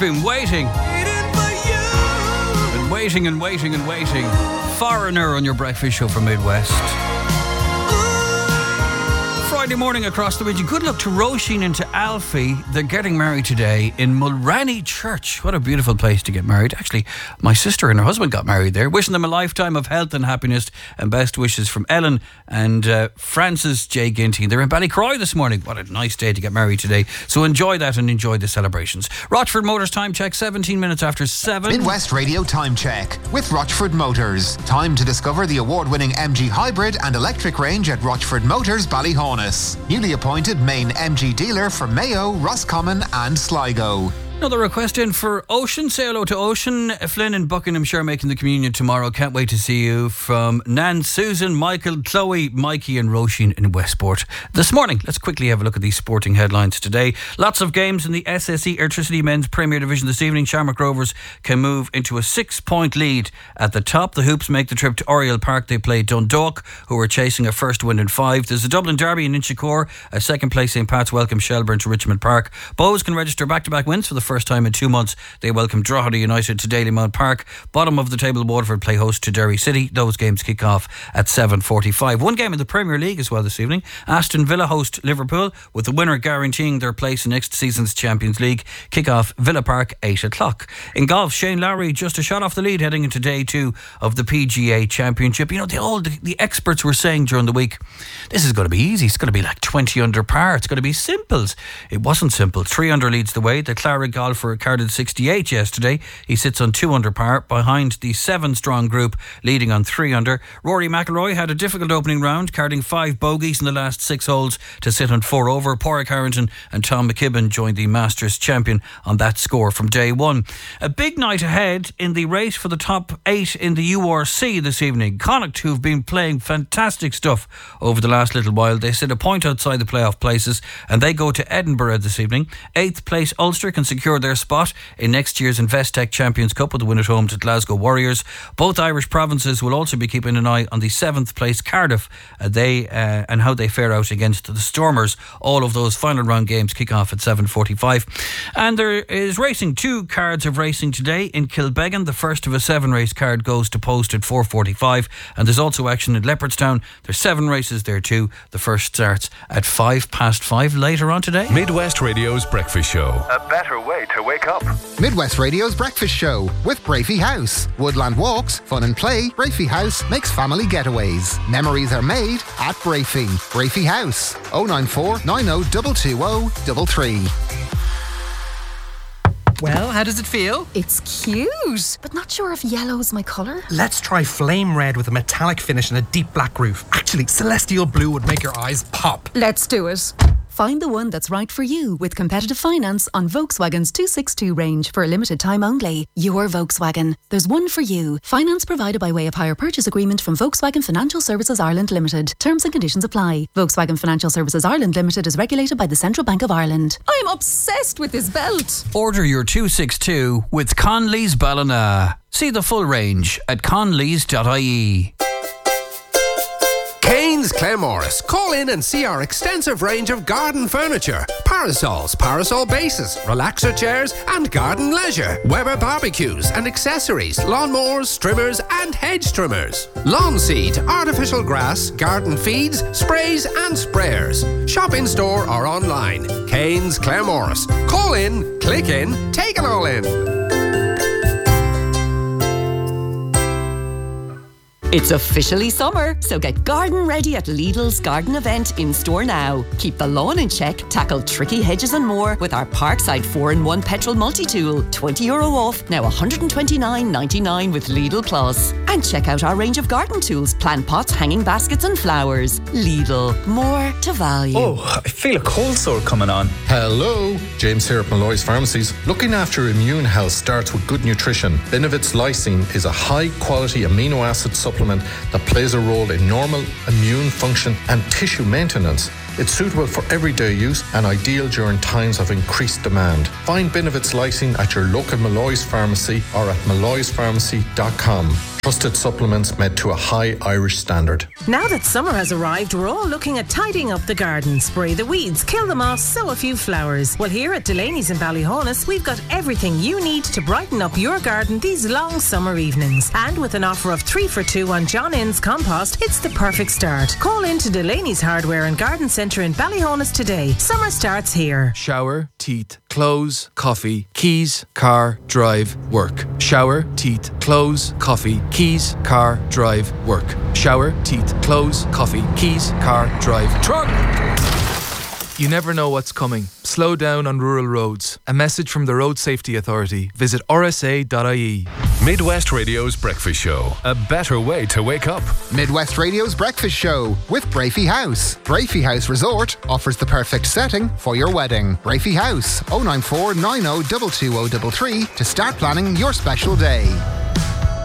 been waiting. And waiting and waiting and waiting. Foreigner on your breakfast show from Midwest. Friday morning across the region. Good luck to Roisin and to Alfie. They're getting married today in Mulranny Church. What a beautiful place to get married. Actually, my sister and her husband got married there. Wishing them a lifetime of health and happiness, and best wishes from Ellen and Francis J. Ginty. They're in Ballycroy this morning. What a nice day to get married today. So enjoy that and enjoy the celebrations. Rochford Motors time check, 17 minutes after 7. Midwest Radio time check with Rochford Motors. Time to discover the award-winning MG Hybrid and electric range at Rochford Motors, Ballyhaunis. Newly appointed main MG dealer for Mayo, Roscommon and Sligo. Another request in for Ocean. Say hello to Ocean. Flynn in Buckinghamshire making the communion tomorrow. Can't wait to see you. From Nan, Susan, Michael, Chloe, Mikey and Roisin in Westport. This morning, let's quickly have a look at these sporting headlines today. Lots of games in the SSE Airtricity Men's Premier Division this evening. Shamrock Rovers can move into a 6-point lead at the top. The Hoops make the trip to Oriel Park. They play Dundalk, who are chasing a first win in 5. There's a Dublin Derby in Inchicore. A second place St. Pat's welcome Shelburne to Richmond Park. Bows can register back-to-back wins for the first time in 2 months. They welcome Drogheda United to Dalymount Park. Bottom of the table, Waterford play host to Derry City. Those games kick off at 7:45. One game in the Premier League as well this evening. Aston Villa host Liverpool, with the winner guaranteeing their place in next season's Champions League. Kick off Villa Park 8 o'clock. In golf, Shane Lowry just a shot off the lead heading into day 2 of the PGA Championship. You know, the experts were saying during the week, this is going to be easy. It's going to be like 20 under par. It's going to be simples. It wasn't simple. 3 under leads the way. The Clara golfer carded 68 yesterday. He sits on 2 under par behind the 7-strong group leading on 3 under. Rory McIlroy had a difficult opening round, carding 5 bogeys in the last 6 holes to sit on 4 over. Pádraig Harrington and Tom McKibben joined the Masters champion on that score from day 1. A big night ahead in the race for the top 8 in the URC this evening. Connacht, who've been playing fantastic stuff over the last little while, they sit a point outside the playoff places and they go to Edinburgh this evening. 8th place Ulster can secure their spot in next year's Investec Champions Cup with the win at home to Glasgow Warriors. Both Irish provinces will also be keeping an eye on the 7th place Cardiff and how they fare out against the Stormers. All of those final round games kick off at 7:45. And there is racing. 2 cards of racing today in Kilbeggan. The first of a 7-race card goes to post at 4:45, and there's also action in Leopardstown. There's 7 races there too. The first starts at 5:05 later on today. Midwest Radio's Breakfast Show. A better way to wake up. Midwest Radio's Breakfast Show with Brafey House. Woodland walks, fun and play. Brafey House makes family getaways. Memories are made at Brafey. Brafey House. 094 90 220 Well, how does it feel? It's cute, but not sure if yellow's my colour. Let's try flame red with a metallic finish and a deep black roof. Actually, celestial blue would make your eyes pop. Let's do it. Find the one that's right for you with competitive finance on Volkswagen's 262 range for a limited time only. Your Volkswagen. There's one for you. Finance provided by way of hire purchase agreement from Volkswagen Financial Services Ireland Limited. Terms and conditions apply. Volkswagen Financial Services Ireland Limited is regulated by the Central Bank of Ireland. I'm obsessed with this belt. Order your 262 with Conley's Ballina. See the full range at conleys.ie. Kane's Claremorris. Call in and see our extensive range of garden furniture, parasols, parasol bases, relaxer chairs and garden leisure, Weber barbecues and accessories, lawnmowers, trimmers and hedge trimmers, lawn seed, artificial grass, garden feeds, sprays and sprayers. Shop in store or online. Kane's Claremorris. Call in, click in, take it all in. It's officially summer, so get garden ready at Lidl's garden event in store now. Keep the lawn in check, tackle tricky hedges and more with our Parkside 4-in-1 petrol multi-tool. €20 off, now $129.99 with Lidl Plus. And check out our range of garden tools, plant pots, hanging baskets and flowers. Lidl, more to value. Oh, I feel a cold sore coming on. Hello, James here at Malloy's Pharmacies. Looking after immune health starts with good nutrition. Benevit's Lysine is a high-quality amino acid supplement that plays a role in normal immune function and tissue maintenance. It's suitable for everyday use and ideal during times of increased demand. Find Benevit's Lysine at your local Malloy's Pharmacy or at malloyspharmacy.com. trusted supplements made to a high Irish standard. Now that summer has arrived, we're all looking at tidying up the garden. Spray the weeds, kill the moss, sow a few flowers. Well, here at Delaney's in Ballyhonus, we've got everything you need to brighten up your garden these long summer evenings. And with an offer of 3 for 2 on John Innes compost, it's the perfect start. Call in to Delaney's Hardware and Garden Centre in Ballyhonus today. Summer starts here. Shower, teeth, clothes, coffee, keys, car, drive, work. Shower, teeth, clothes, coffee, keys, car, drive, work. Shower, teeth, clothes, coffee, keys, car, drive, truck. You never know what's coming. Slow down on rural roads. A message from the Road Safety Authority. Visit rsa.ie. Midwest Radio's Breakfast Show. A better way to wake up. Midwest Radio's Breakfast Show with Brafey House. Brafey House Resort offers the perfect setting for your wedding. Brafey House, 094 90 22033 to start planning your special day.